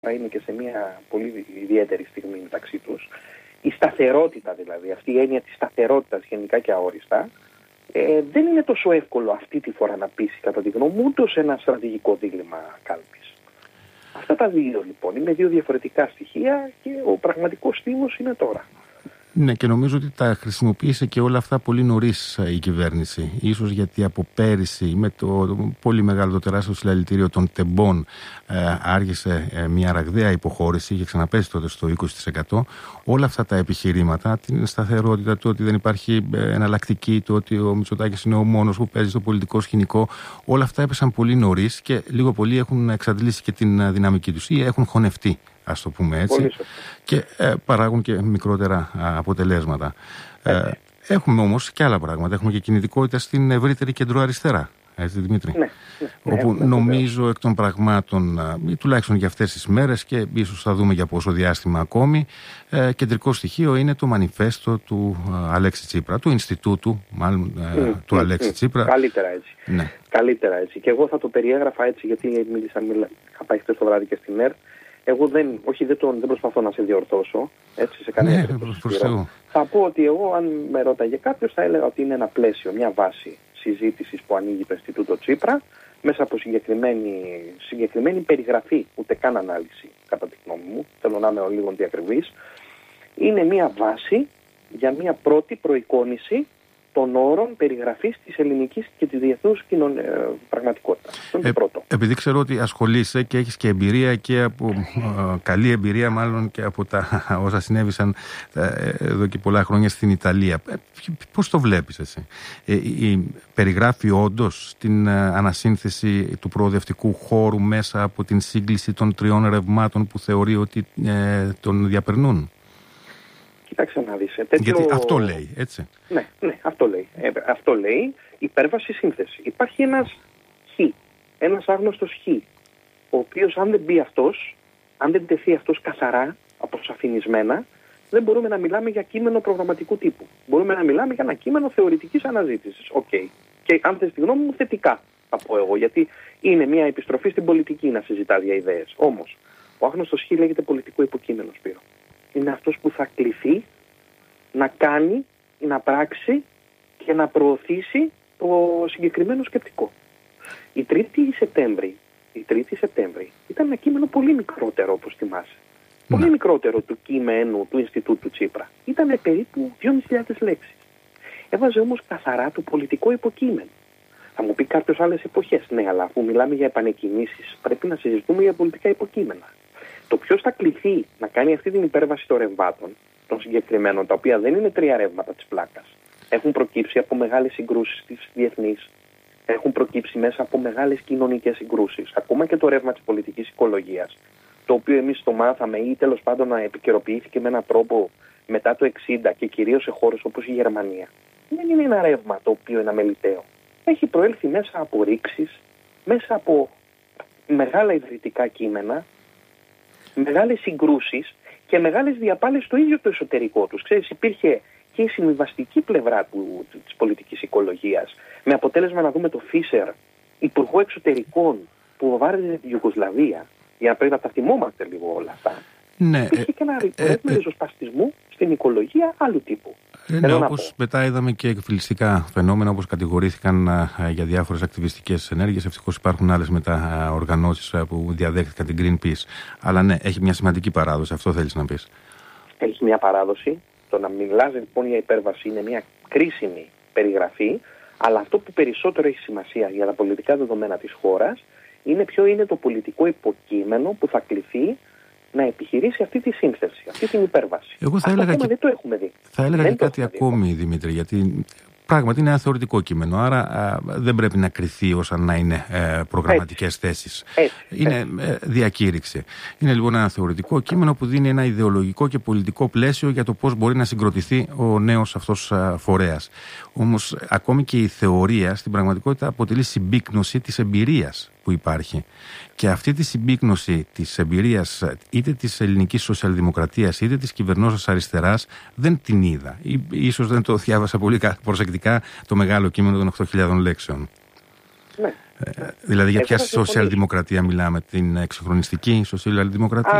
είναι και σε μια πολύ ιδιαίτερη στιγμή μεταξύ τους. Η σταθερότητα δηλαδή, αυτή η έννοια της σταθερότητας γενικά και αόριστα, δεν είναι τόσο εύκολο αυτή τη φορά να πείσει κατά τη γνώμη μου ούτε σε ένα στρατηγικό δίλημμα κάλπης. Αυτά τα δύο λοιπόν είναι δύο διαφορετικά στοιχεία και ο πραγματικός στίβος είναι τώρα. Ναι, και νομίζω ότι τα χρησιμοποίησε και όλα αυτά πολύ νωρίς η κυβέρνηση. Ίσως γιατί από πέρυσι με το πολύ μεγάλο, το τεράστιο συλλαλητήριο των τεμπών άργησε μια ραγδαία υποχώρηση, είχε ξαναπέσει τότε στο 20%. Όλα αυτά τα επιχειρήματα, την σταθερότητα, το ότι δεν υπάρχει εναλλακτική, το ότι ο Μητσοτάκης είναι ο μόνος που παίζει στο πολιτικό σκηνικό, όλα αυτά έπεσαν πολύ νωρίς και λίγο πολύ έχουν εξαντλήσει και την δυναμική τους ή έχουν χωνευτεί, ας το πούμε έτσι, και παράγουν και μικρότερα αποτελέσματα. Έχουμε όμως και άλλα πράγματα. Έχουμε και κινητικότητα στην ευρύτερη κεντροαριστερά. Έτσι, Δημήτρη. Ναι, όπου νομίζω εκ των πραγμάτων, τουλάχιστον για αυτές τις μέρες και ίσως θα δούμε για πόσο διάστημα ακόμη, κεντρικό στοιχείο είναι το μανιφέστο του Αλέξη Τσίπρα, του Ινστιτούτου μάλλον του Αλέξη Τσίπρα. Καλύτερα έτσι. Ναι. Καλύτερα έτσι. Και εγώ θα το περιέγραφα έτσι, γιατί είχα πάει χτες το βράδυ και στην ΕΡΤ. Εγώ δεν προσπαθώ να σε διορθώσω, έτσι, σε καμία περίπτωση. Θα πω ότι εγώ, αν με ρώταγε κάποιος, θα έλεγα ότι είναι ένα πλαίσιο, μια βάση συζήτησης που ανοίγει το Ινστιτούτο Τσίπρα, μέσα από συγκεκριμένη περιγραφή, ούτε καν ανάλυση, κατά τη γνώμη μου, θέλω να είμαι λίγο διακριβής. Είναι μια βάση για μια πρώτη προεικόνηση των όρων περιγραφής της ελληνικής και της διεθνούς πραγματικότητας. Αυτό είναι το πρώτο. Επειδή ξέρω ότι ασχολείσαι και έχεις και εμπειρία και από καλή εμπειρία μάλλον και από τα όσα συνέβησαν εδώ και πολλά χρόνια στην Ιταλία. Πώς το βλέπεις εσύ? Περιγράφει όντως την ανασύνθεση του προοδευτικού χώρου μέσα από την σύγκληση των τριών ρευμάτων που θεωρεί ότι τον διαπερνούν? Κοίταξε να δεις. Γιατί αυτό λέει, έτσι. Ναι, αυτό λέει. Αυτό λέει υπέρβαση σύνθεση. Υπάρχει ένας άγνωστος χ, ο οποίος αν δεν μπει αυτός, αν δεν τεθεί αυτός καθαρά, αποσαφηνισμένα, δεν μπορούμε να μιλάμε για κείμενο προγραμματικού τύπου. Μπορούμε να μιλάμε για ένα κείμενο θεωρητικής αναζήτησης. Και αν θες τη γνώμη μου, θετικά θα πω εγώ, γιατί είναι μια επιστροφή στην πολιτική να συζητάς για ιδέες. Όμως, ο άγνωστος χ λέγεται πολιτικό υποκείμενο, Σπύρο. Είναι αυτός που θα κληθεί να κάνει, να πράξει και να προωθήσει το συγκεκριμένο σκεπτικό. Η 3η Σεπτέμβρη ήταν ένα κείμενο πολύ μικρότερο, όπως θυμάσαι. Πολύ μικρότερο του κείμενου του Ινστιτούτου Τσίπρα. Ήταν περίπου 2.500 λέξεις. Έβαζε όμως καθαρά το πολιτικό υποκείμενο. Θα μου πει κάποιος άλλες εποχές. Ναι, αλλά αφού μιλάμε για επανεκκινήσεις, πρέπει να συζητούμε για πολιτικά υποκείμενα. Το ποιος θα κληθεί να κάνει αυτή την υπέρβαση των ρεμβάτων, των συγκεκριμένων, τα οποία δεν είναι τρία ρεύματα της πλάκας, έχουν προκύψει από μεγάλες συγκρούσεις της διεθνής, έχουν προκύψει μέσα από μεγάλες κοινωνικές συγκρούσεις, ακόμα και το ρεύμα της πολιτικής οικολογίας, το οποίο εμείς το μάθαμε ή τέλος πάντων να επικαιροποιήθηκε με έναν τρόπο μετά το 60 και κυρίως σε χώρες όπως η Γερμανία. Δεν είναι ένα ρεύμα το οποίο είναι αμεληταίο. Έχει προέλθει μέσα από ρήξεις, μέσα από μεγάλα ιδρυτικά κείμενα, μεγάλες συγκρούσεις και μεγάλες διαπάλες στο ίδιο το εσωτερικό τους. Ξέρεις, υπήρχε και η συμβιβαστική πλευρά της πολιτικής οικολογίας, με αποτέλεσμα να δούμε το Φίσερ, υπουργό εξωτερικών, που βάρεζε τη Ιουγκοσλαβία, για να πρέπει να τα θυμόμαστε λίγο όλα αυτά. Ναι, υπήρχε και ένα ρητμό ριζοσπαστισμού στην οικολογία άλλου τύπου. Ναι, όπως μετά είδαμε και εκφυλιστικά φαινόμενα, όπως κατηγορήθηκαν για διάφορες ακτιβιστικές ενέργειες. Ευτυχώς υπάρχουν άλλες μετά οργανώσεις που διαδέχτηκαν την Greenpeace. Αλλά ναι, έχει μια σημαντική παράδοση. Αυτό θέλεις να πεις? Έχει μια παράδοση. Το να μιλάς λοιπόν για υπέρβαση είναι μια κρίσιμη περιγραφή. Αλλά αυτό που περισσότερο έχει σημασία για τα πολιτικά δεδομένα της χώρας είναι ποιο είναι το πολιτικό υποκείμενο που θα κληθεί να επιχειρήσει αυτή τη σύνθεση, αυτή την υπέρβαση. Εγώ θα έλεγα δεν το έχουμε δει. Θα έλεγα και κάτι ακόμη, Δημήτρη, γιατί πράγματι είναι ένα θεωρητικό κείμενο, άρα δεν πρέπει να κριθεί ως να είναι προγραμματικές θέσεις. Είναι διακήρυξη. Είναι λοιπόν ένα θεωρητικό κείμενο που δίνει ένα ιδεολογικό και πολιτικό πλαίσιο για το πώς μπορεί να συγκροτηθεί ο νέος αυτός φορέας. Όμως ακόμη και η θεωρία στην πραγματικότητα αποτελεί συμπίκνωση της εμπειρίας που υπάρχει. Και αυτή τη συμπίκνωση της εμπειρίας είτε της ελληνικής σοσιαλδημοκρατίας είτε της κυβερνώσεως αριστεράς δεν την είδα. Ίσως δεν το διάβασα πολύ προσεκτικά το μεγάλο κείμενο των 8.000 λέξεων. Ναι. Δηλαδή για ποια σοσιαλδημοκρατία μιλάμε, την εξυγχρονιστική σοσιαλδημοκρατία?